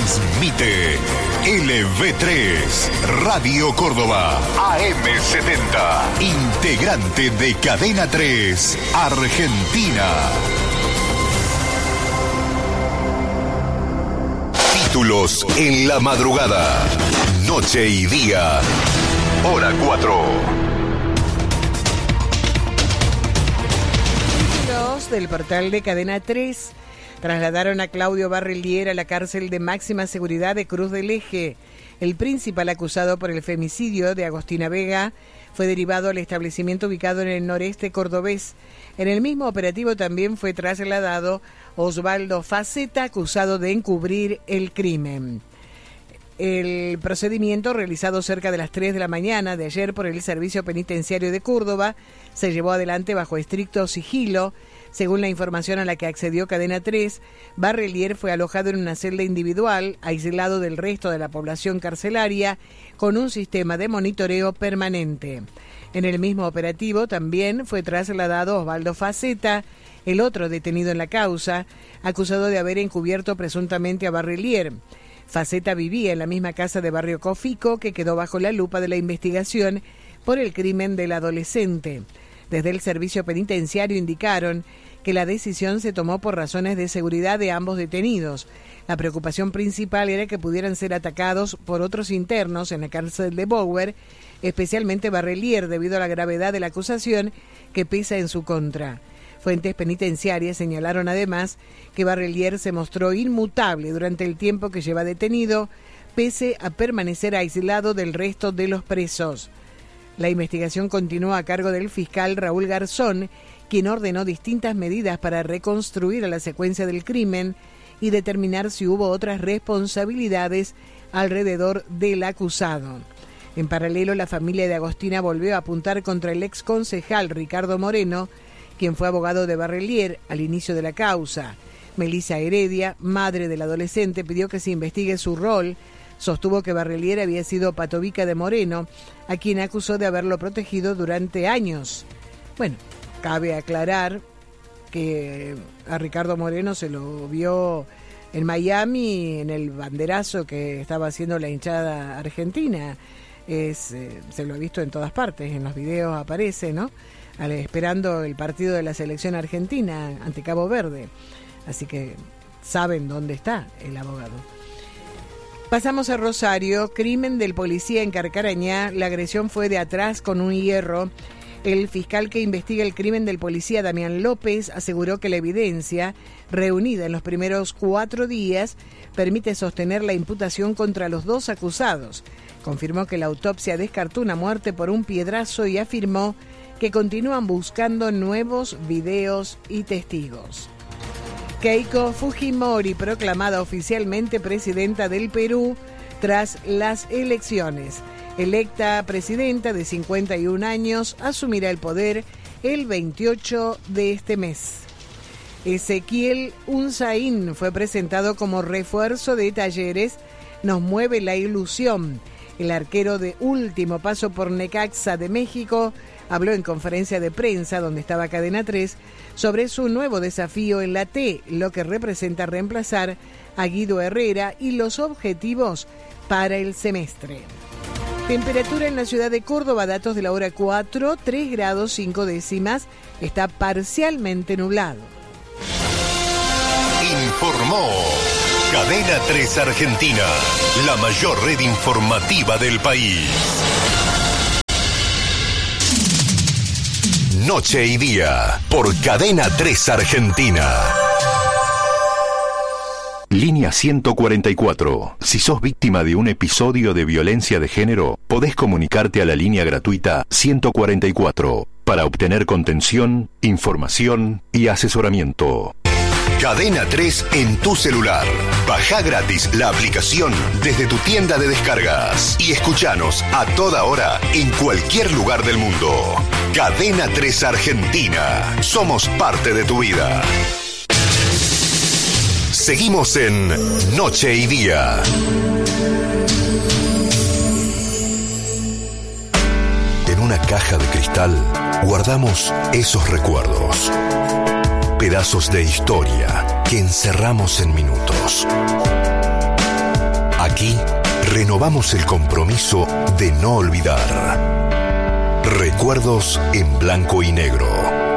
Transmite LV3, Radio Córdoba, AM70, integrante de Cadena 3, Argentina. Títulos en la madrugada, noche y día, hora 4. Títulos del portal de Cadena 3. Trasladaron a Claudio Barrelier a la cárcel de máxima seguridad de Cruz del Eje. El principal acusado por el femicidio de Agostina Vega fue derivado al establecimiento ubicado en el noreste cordobés. En el mismo operativo también fue trasladado Osvaldo Faceta, acusado de encubrir el crimen. El procedimiento, realizado cerca de las 3 de la mañana de ayer por el Servicio Penitenciario de Córdoba, se llevó adelante bajo estricto sigilo. Según la información a la que accedió Cadena 3, Barrelier fue alojado en una celda individual, aislado del resto de la población carcelaria, con un sistema de monitoreo permanente. En el mismo operativo también fue trasladado Osvaldo Faceta, el otro detenido en la causa, acusado de haber encubierto presuntamente a Barrelier. Faceta vivía en la misma casa de Barrio Cofico, que quedó bajo la lupa de la investigación por el crimen del adolescente. Desde el servicio penitenciario indicaron que la decisión se tomó por razones de seguridad de ambos detenidos. La preocupación principal era que pudieran ser atacados por otros internos en la cárcel de Bower, especialmente Barrelier, debido a la gravedad de la acusación que pesa en su contra. Fuentes penitenciarias señalaron además que Barrelier se mostró inmutable durante el tiempo que lleva detenido, pese a permanecer aislado del resto de los presos. La investigación continúa a cargo del fiscal Raúl Garzón, quien ordenó distintas medidas para reconstruir a la secuencia del crimen y determinar si hubo otras responsabilidades alrededor del acusado. En paralelo, la familia de Agostina volvió a apuntar contra el ex concejal Ricardo Moreno, quien fue abogado de Barrelier al inicio de la causa. Melissa Heredia, madre del adolescente, pidió que se investigue su rol. Sostuvo que Barrelier había sido patobica de Moreno, a quien acusó de haberlo protegido durante años. Bueno, cabe aclarar que a Ricardo Moreno se lo vio en Miami en el banderazo que estaba haciendo la hinchada argentina. Se lo ha visto en todas partes, en los videos aparece, ¿no? Esperando el partido de la selección argentina ante Cabo Verde. Así que saben dónde está el abogado. Pasamos a Rosario. Crimen del policía en Carcarañá. La agresión fue de atrás con un hierro. El fiscal que investiga el crimen del policía, Damián López, aseguró que la evidencia reunida en los primeros 4 días permite sostener la imputación contra los 2 acusados. Confirmó que la autopsia descartó una muerte por un piedrazo y afirmó que continúan buscando nuevos videos y testigos. Keiko Fujimori, proclamada oficialmente presidenta del Perú tras las elecciones. Electa presidenta de 51 años, asumirá el poder el 28 de este mes. Ezequiel Unzaín fue presentado como refuerzo de Talleres. Nos mueve la ilusión. El arquero de último paso por Necaxa de México habló en conferencia de prensa, donde estaba Cadena 3, sobre su nuevo desafío en la T, lo que representa reemplazar a Guido Herrera y los objetivos para el semestre. Temperatura en la ciudad de Córdoba, datos de la hora 4, 3 grados 5 décimas, está parcialmente nublado. Informó Cadena 3 Argentina, la mayor red informativa del país. Noche y día, por Cadena 3 Argentina. Línea 144. Si sos víctima de un episodio de violencia de género, podés comunicarte a la línea gratuita 144 para obtener contención, información y asesoramiento. Cadena 3 en tu celular. Bajá gratis la aplicación desde tu tienda de descargas y escuchanos a toda hora en cualquier lugar del mundo. Cadena 3 Argentina. Somos parte de tu vida. Seguimos en Noche y Día. En una caja de cristal guardamos esos recuerdos. Pedazos de historia que encerramos en minutos. Aquí renovamos el compromiso de no olvidar. Recuerdos en blanco y negro.